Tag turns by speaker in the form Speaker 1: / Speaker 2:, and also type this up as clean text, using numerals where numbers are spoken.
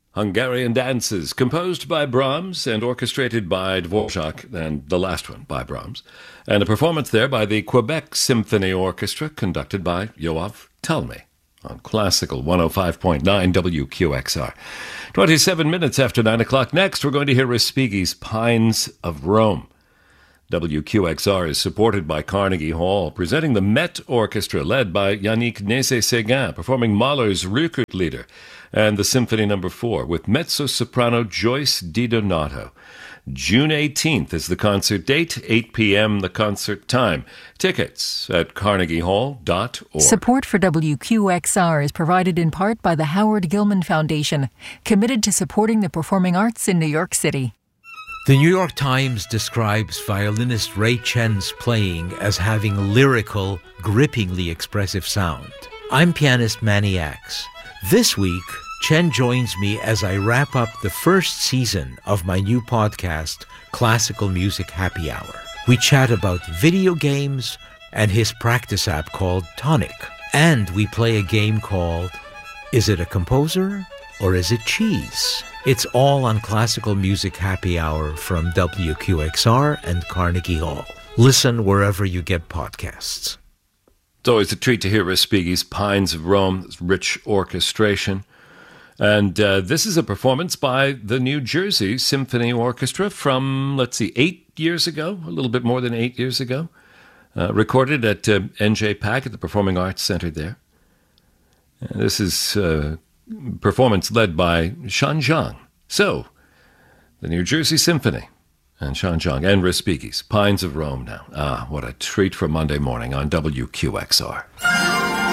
Speaker 1: Hungarian Dances, composed by Brahms and orchestrated by Dvorak, and the last one by Brahms, and a performance there by the Quebec Symphony Orchestra, conducted by Yoav Talmy on Classical 105.9 WQXR. 27 minutes after 9 o'clock. Next, we're going to hear Respighi's Pines of Rome. WQXR is supported by Carnegie Hall, presenting the Met Orchestra, led by Yannick Nézet-Séguin, performing Mahler's Rückert-Lieder and the Symphony No. 4, with mezzo-soprano Joyce DiDonato. June 18th is the concert date, 8 p.m. the concert time. Tickets at carnegiehall.org.
Speaker 2: Support for WQXR is provided in part by the Howard Gilman Foundation, committed to supporting the performing arts in New York City.
Speaker 3: The New York Times describes violinist Ray Chen's playing as having a lyrical, grippingly expressive sound. I'm pianist Manny Axe. This week, Chen joins me as I wrap up the first season of my new podcast, Classical Music Happy Hour. We chat about video games and his practice app called Tonic. And we play a game called Is It a Composer or Is It Cheese? It's all on Classical Music Happy Hour from WQXR and Carnegie Hall. Listen wherever you get podcasts.
Speaker 1: It's always a treat to hear Respighi's Pines of Rome, rich orchestration. And this is a performance by the New Jersey Symphony Orchestra from, 8 years ago, a little bit more than 8 years ago. Recorded at NJPAC at the Performing Arts Center there. This is performance led by Shan Zhang. So, the New Jersey Symphony and Shan Zhang and Respighi's Pines of Rome now. What a treat for Monday morning on WQXR.